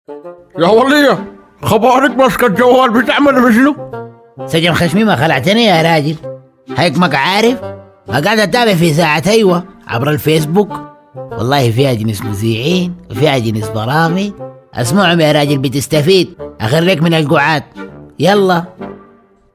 يا ولية، خبارك ماسكة الجوال بتعمل بشنو؟ سجن خشمي ما خلعتني يا راجل. هيك عارف قاعد اتابع في ساعة ايوه عبر الفيسبوك. والله فيها جنس مذيعين وفيها جنس برامج. اسمعهم يا راجل بتستفيد. اخرك من القعاد. يلا